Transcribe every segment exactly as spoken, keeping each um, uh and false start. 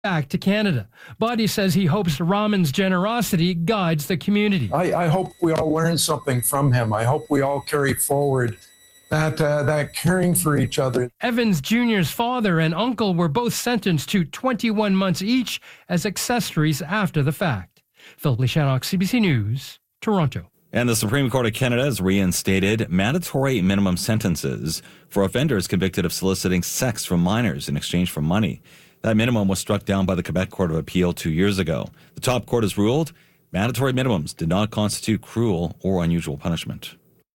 back to Canada. Body says he hopes Raman's generosity guides the community. I, I hope we all learn something from him. I hope we all carry forward that uh, that caring for each other. Evans Junior's father and uncle were both sentenced to twenty-one months each as accessories after the fact. Philip Lishanok, C B C News, Toronto. And the Supreme Court of Canada has reinstated mandatory minimum sentences for offenders convicted of soliciting sex from minors in exchange for money. That minimum was struck down by the Quebec Court of Appeal two years ago. The top court has ruled mandatory minimums did not constitute cruel or unusual punishment.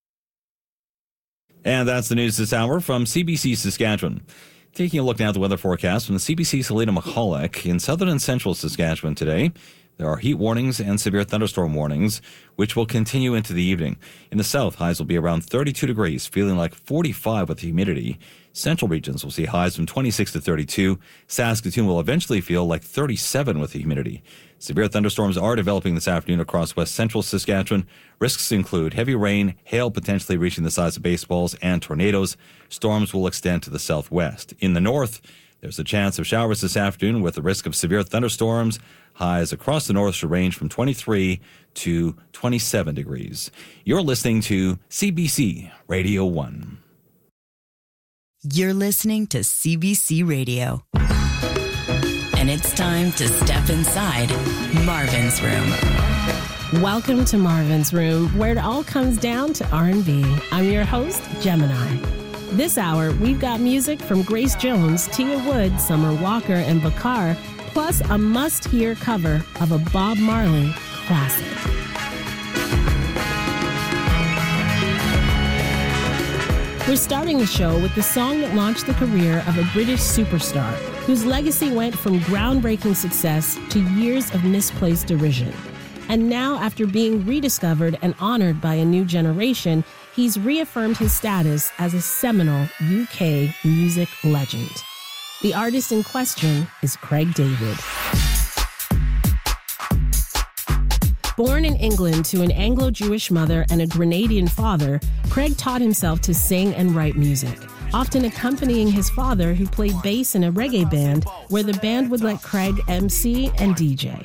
And that's the news this hour from C B C Saskatchewan. Taking a look now at the weather forecast from the C B C Selena McCulloch. In southern and central Saskatchewan today, there are heat warnings and severe thunderstorm warnings, which will continue into the evening. In the south, highs will be around thirty-two degrees, feeling like forty-five with humidity. Central regions will see highs from twenty-six to thirty-two. Saskatoon will eventually feel like thirty-seven with the humidity. Severe thunderstorms are developing this afternoon across west central Saskatchewan. Risks include heavy rain, hail potentially reaching the size of baseballs, and tornadoes. Storms will extend to the southwest. In the north, there's a chance of showers this afternoon with the risk of severe thunderstorms. Highs across the north should range from twenty-three to twenty-seven degrees. You're listening to C B C Radio one. You're listening to C B C Radio. And it's time to step inside Marvin's Room. Welcome to Marvin's Room, where it all comes down to R and B. I'm your host, Gemini. This hour, we've got music from Grace Jones, Tia Wood, Summer Walker, and Bakar, plus a must-hear cover of a Bob Marley classic. We're starting the show with the song that launched the career of a British superstar, whose legacy went from groundbreaking success to years of misplaced derision. And now, after being rediscovered and honored by a new generation, he's reaffirmed his status as a seminal U K music legend. The artist in question is Craig David. Born in England to an Anglo-Jewish mother and a Grenadian father, Craig taught himself to sing and write music, often accompanying his father, who played bass in a reggae band, where the band would let Craig M C and D J.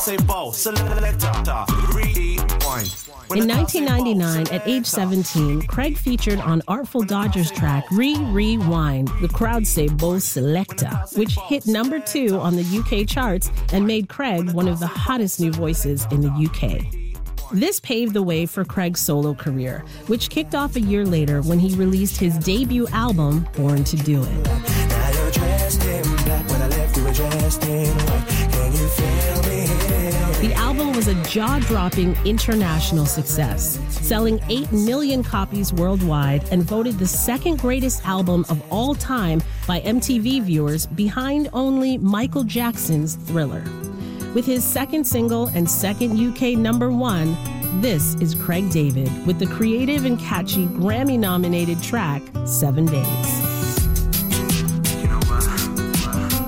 In nineteen ninety-nine, at age seventeen, Craig featured on Artful Dodger's track Re-Rewind, the crowd say Bo Selecta, which hit number two on the U K charts and made Craig one of the hottest new voices in the U K. This paved the way for Craig's solo career, which kicked off a year later when he released his debut album, Born to Do It. Now you're dressed in black, when I left you were dressed in white. Can you feel me? The album was a jaw-dropping international success, selling eight million copies worldwide and voted the second greatest album of all time by M T V viewers, behind only Michael Jackson's Thriller. With his second single and second U K number one, this is Craig David with the creative and catchy Grammy-nominated track, Seven Days.